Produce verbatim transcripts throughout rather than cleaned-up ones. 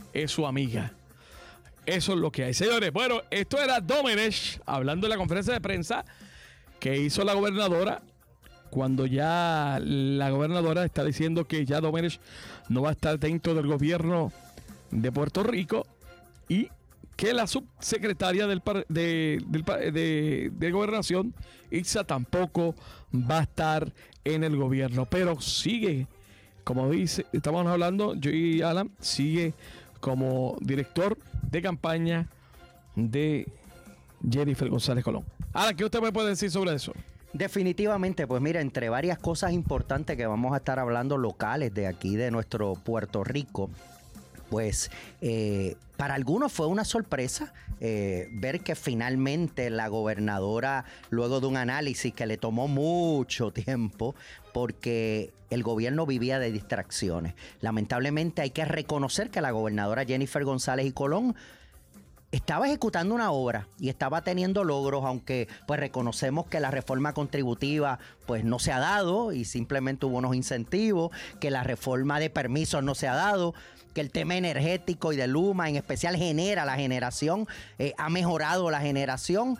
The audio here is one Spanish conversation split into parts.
es su amiga. Eso es lo que hay. Señores, bueno, esto era Domenech hablando en la conferencia de prensa que hizo la gobernadora, cuando ya la gobernadora está diciendo que ya Domenech no va a estar dentro del gobierno de Puerto Rico y que la subsecretaria del de, del, de, de Gobernación, Itza, tampoco va a estar en el gobierno. Pero sigue, como dice, estamos hablando, yo y Alan, sigue como director de campaña de Jennifer González Colón. Alan, ¿qué usted me puede decir sobre eso? Definitivamente, pues mira, entre varias cosas importantes que vamos a estar hablando locales de aquí, de nuestro Puerto Rico, pues eh, para algunos fue una sorpresa eh, ver que finalmente la gobernadora, luego de un análisis que le tomó mucho tiempo, porque el gobierno vivía de distracciones. Lamentablemente hay que reconocer que la gobernadora Jennifer González y Colón estaba ejecutando una obra y estaba teniendo logros, aunque pues reconocemos que la reforma contributiva pues no se ha dado y simplemente hubo unos incentivos, que la reforma de permisos no se ha dado, que el tema energético y de Luma en especial genera la generación, eh, ha mejorado la generación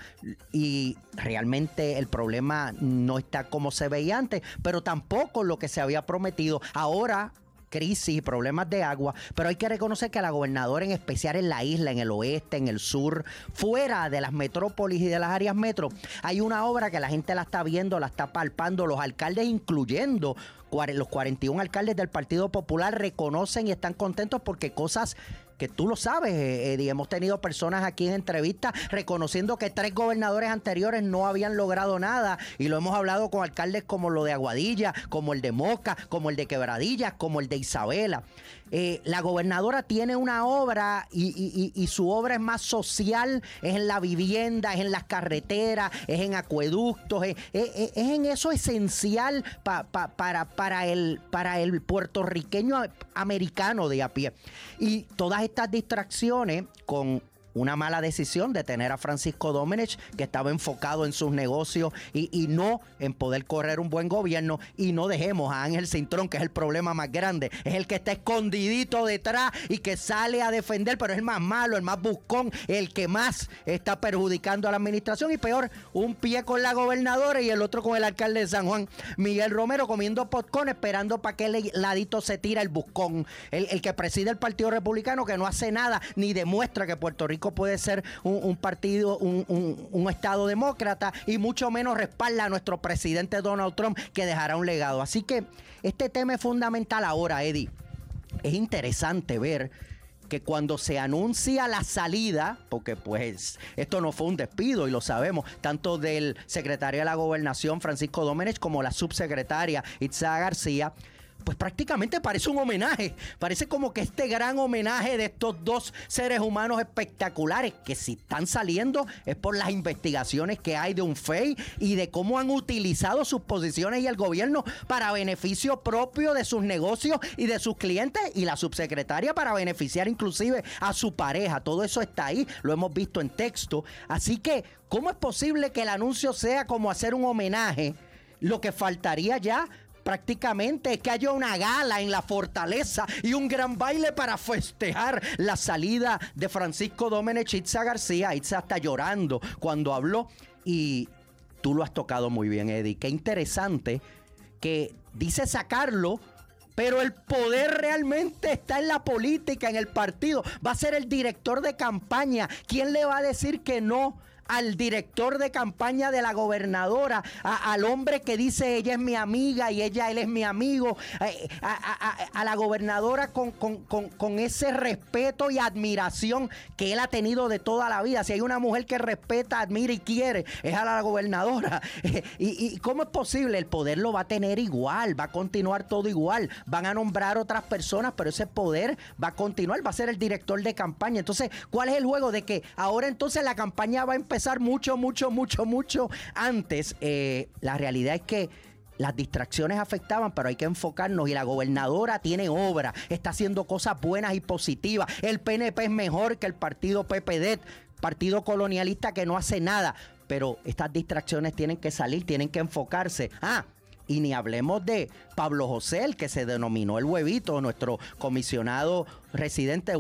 y realmente el problema no está como se veía antes, pero tampoco lo que se había prometido. Ahora crisis y problemas de agua, pero hay que reconocer que la gobernadora, en especial en la isla, en el oeste, en el sur, fuera de las metrópolis y de las áreas metro, hay una obra que la gente la está viendo, la está palpando, los alcaldes, incluyendo los cuarenta y uno alcaldes del Partido Popular, reconocen y están contentos porque cosas que tú lo sabes, Eddie, hemos tenido personas aquí en entrevistas reconociendo que tres gobernadores anteriores no habían logrado nada, y lo hemos hablado con alcaldes como lo de Aguadilla, como el de Moca, como el de Quebradillas, como el de Isabela. Eh, la gobernadora tiene una obra y, y, y, y su obra es más social, es en la vivienda, es en las carreteras, es en acueductos, es, es, es en eso esencial pa, pa, para, para, el, para el puertorriqueño americano de a pie. Y todas estas distracciones con una mala decisión de tener a Francisco Domenech, que estaba enfocado en sus negocios y, y no en poder correr un buen gobierno, y no dejemos a Ángel Cintrón, que es el problema más grande, es el que está escondidito detrás y que sale a defender, pero es el más malo, el más buscón, el que más está perjudicando a la administración, y peor, un pie con la gobernadora y el otro con el alcalde de San Juan, Miguel Romero, comiendo popcorn, esperando para que el ladito se tira el buscón, el, el que preside el Partido Republicano, que no hace nada ni demuestra que Puerto Rico puede ser un, un partido, un, un, un estado demócrata, y mucho menos respalda a nuestro presidente Donald Trump, que dejará un legado. Así que este tema es fundamental ahora, Eddie. Es interesante ver que cuando se anuncia la salida, porque pues esto no fue un despido y lo sabemos, tanto del secretario de la Gobernación Francisco Domenech como la subsecretaria Itza García, pues prácticamente parece un homenaje, parece como que este gran homenaje de estos dos seres humanos espectaculares, que si están saliendo es por las investigaciones que hay de UNFEI y de cómo han utilizado sus posiciones y el gobierno para beneficio propio de sus negocios y de sus clientes, y la subsecretaria para beneficiar inclusive a su pareja. Todo eso está ahí, lo hemos visto en texto. Así que, ¿cómo es posible que el anuncio sea como hacer un homenaje? Lo que faltaría ya prácticamente es que haya una gala en la Fortaleza y un gran baile para festejar la salida de Francisco Domenech. Itza García, Itza está llorando cuando habló, y tú lo has tocado muy bien, Eddie. Qué interesante que dice sacarlo, pero el poder realmente está en la política, en el partido. Va a ser el director de campaña. ¿Quién le va a decir que no al director de campaña de la gobernadora, a, al hombre que dice ella es mi amiga y ella, él es mi amigo, a, a, a, a la gobernadora con, con, con, con ese respeto y admiración que él ha tenido de toda la vida? Si hay una mujer que respeta, admira y quiere, es a la gobernadora. ¿Y, y cómo es posible? El poder lo va a tener igual, va a continuar todo igual, van a nombrar otras personas, pero ese poder va a continuar, va a ser el director de campaña. Entonces, ¿cuál es el juego? De que ahora entonces la campaña va a empezar mucho, mucho, mucho, mucho antes. Eh, la realidad es que las distracciones afectaban, pero hay que enfocarnos, y la gobernadora tiene obra, está haciendo cosas buenas y positivas. El P N P es mejor que el partido P P D, partido colonialista que no hace nada, pero estas distracciones tienen que salir, tienen que enfocarse. Ah, y ni hablemos de Pablo José, el que se denominó el huevito, nuestro comisionado residente